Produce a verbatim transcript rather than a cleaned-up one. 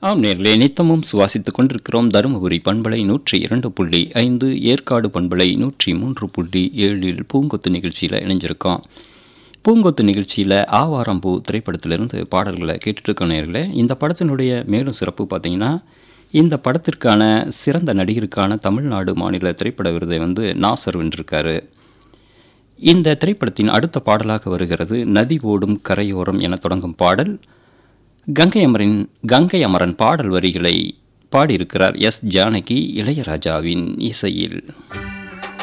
ஆம் நேர்களே, நித்தமும் சுவாசித்துக் கொண்டிருக்கிறோம். தருமபுரி பண்பலை நூற்றி இரண்டு புள்ளி ஐந்து, ஏற்காடு பண்பலை நூற்றி மூன்று புள்ளி ஏழில் பூங்கொத்து நிகழ்ச்சியில் இணைஞ்சிருக்கோம். பூங்கொத்து நிகழ்ச்சியில் ஆவாரம்பூ திரைப்படத்திலிருந்து பாடல்களை கேட்டுட்டு இருக்க நேர்களே, இந்த படத்தினுடைய மேலும் சிறப்பு பார்த்தீங்கன்னா, இந்த படத்திற்கான சிறந்த நடிகருக்கான தமிழ்நாடு மாநில திரைப்பட விருதை வந்து நாசர் வென்றிருக்காரு. இந்த திரைப்படத்தின் அடுத்த பாடலாக வருகிறது நதி ஓடும் கரையோரம் என தொடங்கும் பாடல். கங்கை அமரன் கங்கை அமரன் பாடல் வரிகளை பாடியிருக்கிறார் எஸ் ஜானகி, இளையராஜாவின் இசையில்.